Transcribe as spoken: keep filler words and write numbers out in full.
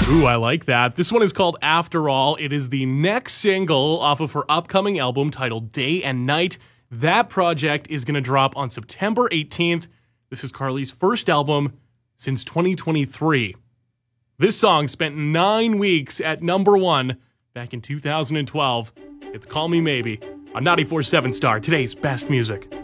Ooh, I like that. This one is called After All. It is the next single off of her upcoming album titled Day and Night. That project is going to drop on September eighteenth. This is Carly's first album since twenty twenty-three. This song spent nine weeks at number one back in two thousand twelve. It's Call Me Maybe on ninety-four point seven Star, today's best music.